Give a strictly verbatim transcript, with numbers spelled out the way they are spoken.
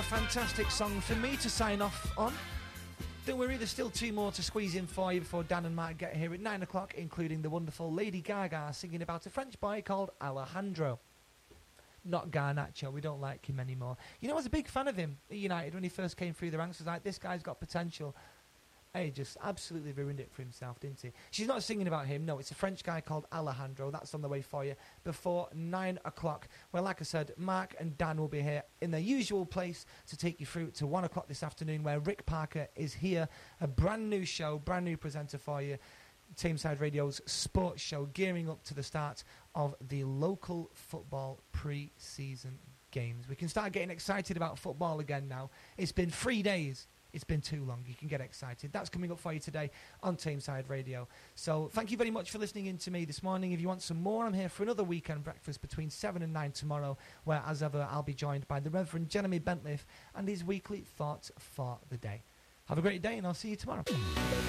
Fantastic song for me to sign off on. Don't worry, there's still two more to squeeze in for you before Dan and Mark get here at nine o'clock, including the wonderful Lady Gaga singing about a French boy called Alejandro. Not Garnacho, we don't like him anymore. You know, I was a big fan of him at United when he first came through the ranks. I was like, this guy's got potential. He just absolutely ruined it for himself, didn't he? She's not singing about him, no, it's a French guy called Alejandro. That's on the way for you before nine o'clock. Well, like I said, Mark and Dan will be here in their usual place to take you through to one o'clock this afternoon, where Rick Parker is here. A brand new show, brand new presenter for you. Tameside Radio's sports show, gearing up to the start of the local football pre-season games. We can start getting excited about football again now. It's been three days. It's been too long. You can get excited. That's coming up for you today on Tameside Radio. So thank you very much for listening in to me this morning. If you want some more, I'm here for another weekend breakfast between seven and nine tomorrow, where, as ever, I'll be joined by the Reverend Jeremy Bentliffe and his weekly thoughts for the day. Have a great day, and I'll see you tomorrow.